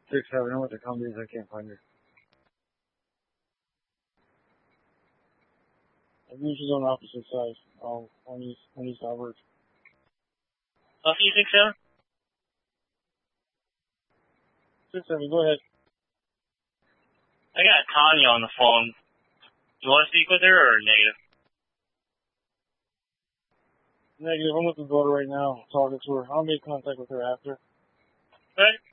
6-7, what the company is, I can't find her. I'm usually on the opposite side, on East Albert. Lucky 6-7? 6-7, go ahead. I got Tanya on the phone. Do you want to speak with her or negative? Negative, I'm with the daughter right now, talking to her. I'll make contact with her after. Good.